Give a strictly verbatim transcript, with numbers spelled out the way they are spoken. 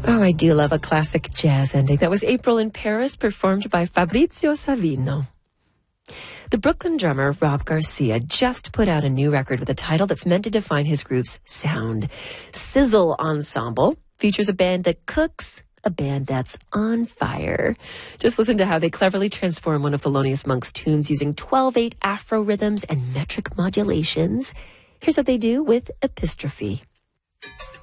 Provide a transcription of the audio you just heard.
Oh, I do love a classic jazz ending. That was April in Paris, performed by Fabrizio Savino. The Brooklyn drummer Rob Garcia just put out a new record with a title that's meant to define his group's sound. Sizzle Ensemble features a band that cooks, a band that's on fire. Just listen to how they cleverly transform one of Thelonious Monk's tunes using twelve eight Afro rhythms and metric modulations. Here's what they do with Epistrophe.